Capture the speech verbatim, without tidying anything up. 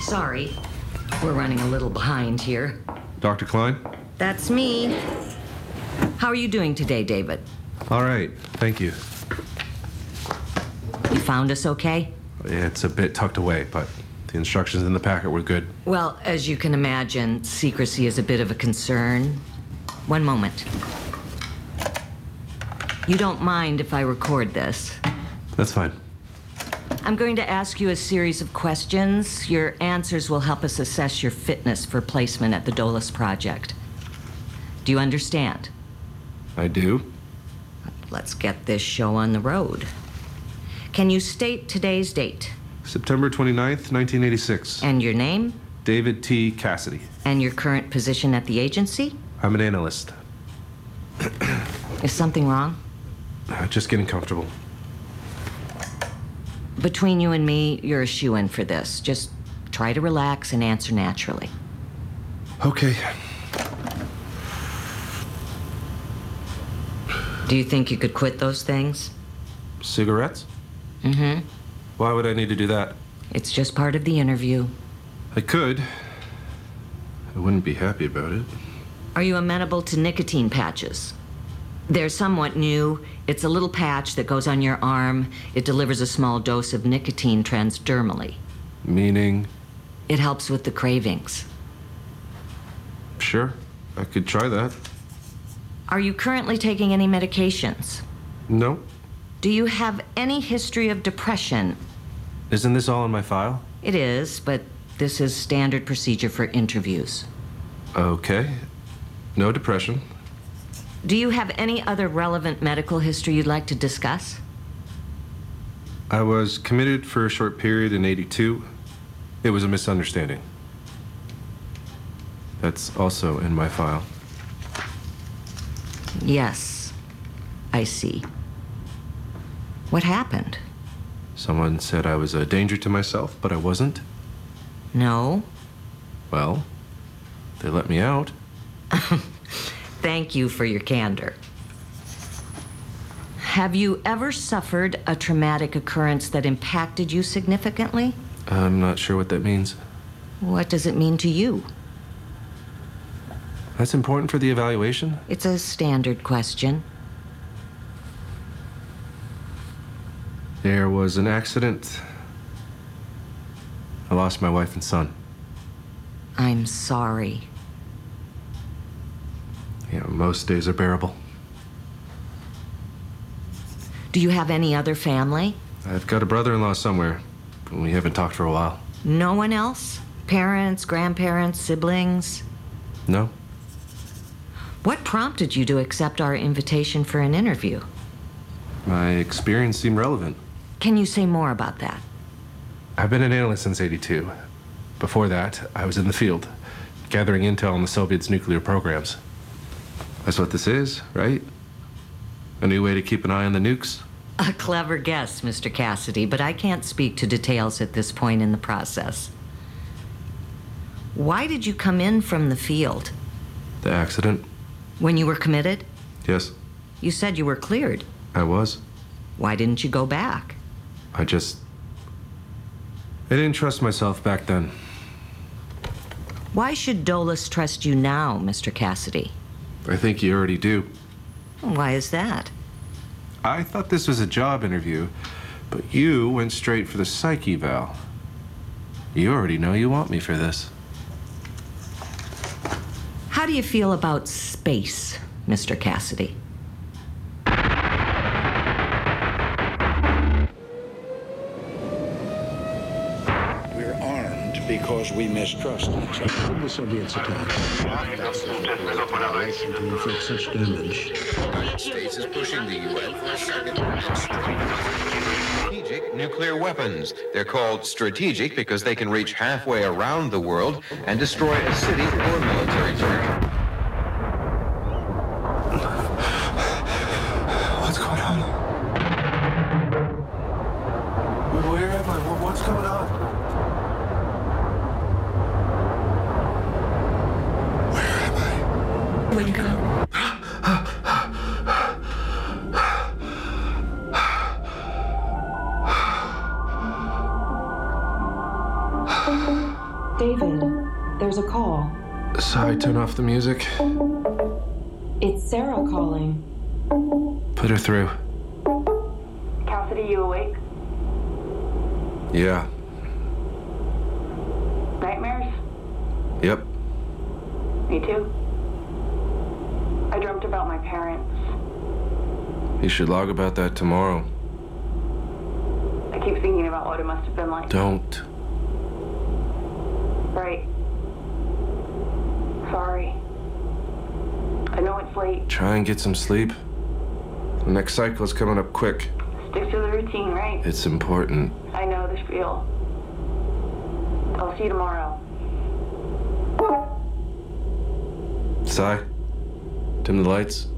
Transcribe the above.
Sorry, we're running a little behind here. Doctor Klein? That's me. How are you doing today, David? All right, thank you. You found us okay? It's a bit tucked away, but the instructions in the packet were good. Well, as you can imagine, secrecy is a bit of a concern. One moment. You don't mind if I record this? That's fine. I'm going to ask you a series of questions. Your answers will help us assess your fitness for placement at the Dulles Project. Do you understand? I do. Let's get this show on the road. Can you state today's date? September twenty-ninth, nineteen eighty-six. And your name? David T. Cassidy. And your current position at the agency? I'm an analyst. Is something wrong? Uh, just getting comfortable. Between you and me, you're a shoo-in for this. Just try to relax and answer naturally. Okay. Do you think you could quit those things? Cigarettes? Mm-hmm. Why would I need to do that? It's just part of the interview. I could. I wouldn't be happy about it. Are you amenable to nicotine patches? They're somewhat new. It's a little patch that goes on your arm. It delivers a small dose of nicotine transdermally. Meaning? It helps with the cravings. Sure, I could try that. Are you currently taking any medications? No. Do you have any history of depression? Isn't this all in my file? It is, but this is standard procedure for interviews. Okay. No depression. Do you have any other relevant medical history you'd like to discuss? I was committed for a short period in eighty-two. It was a misunderstanding. That's also in my file. Yes, I see. What happened? Someone said I was a danger to myself, but I wasn't. No. Well, they let me out. Thank you for your candor. Have you ever suffered a traumatic occurrence that impacted you significantly? I'm not sure what that means. What does it mean to you? That's important for the evaluation? It's a standard question. There was an accident. I lost my wife and son. I'm sorry. Yeah, most days are bearable. Do you have any other family? I've got a brother-in-law somewhere, but we haven't talked for a while. No one else? Parents, grandparents, siblings? No. What prompted you to accept our invitation for an interview? My experience seemed relevant. Can you say more about that? I've been an analyst since eighty-two. Before that, I was in the field, gathering intel on the Soviets' nuclear programs. That's what this is, right? A new way to keep an eye on the nukes? A clever guess, Mister Cassidy, but I can't speak to details at this point in the process. Why did you come in from the field? The accident? When you were committed? Yes. You said you were cleared. I was. Why didn't you go back? I just... I didn't trust myself back then. Why should Dulles trust you now, Mister Cassidy? I think you already do. Why is that? I thought this was a job interview, but you went straight for the psych eval. You already know you want me for this. How do you feel about space, Mister Cassidy? We're armed because we mistrust each other. The Soviets attack to inflict such damage. The United States is pushing the U N for a second strategic nuclear weapons. They're called strategic because they can reach halfway around the world and destroy a city or military target. What's going on? Where am I? What's going on? Where am I? Wake up. David, there's a call. Sai, turn off the music. It's Sarah calling. Put her through. Cassidy, you awake? Yeah. Nightmares? Yep. Me too. I dreamt about my parents. You should log about that tomorrow. I keep thinking about what it must have been like. Don't. Right. Sorry. I know it's late. Try and get some sleep. The next cycle's coming up quick. Stick to the routine, right? It's important. I know the spiel. I'll see you tomorrow. Sai, dim the lights.